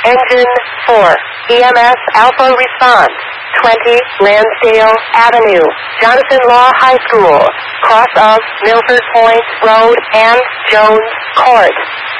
Engine 4. EMS Alpha response. 20 Lansdale Avenue, Jonathan Law High School, cross of Milford Point Road and Jones Court.